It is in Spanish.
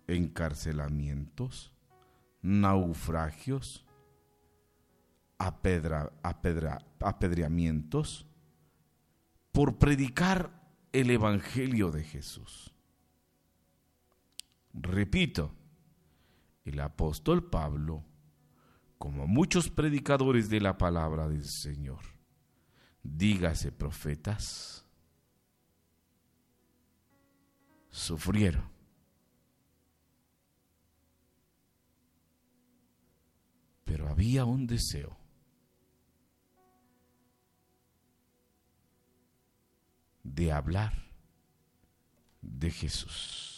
encarcelamientos, naufragios, apedreamientos, por predicar el Evangelio de Jesús. Repito, el apóstol Pablo, como muchos predicadores de la palabra del Señor, dígase profetas, sufrieron. Pero había un deseo de hablar de Jesús.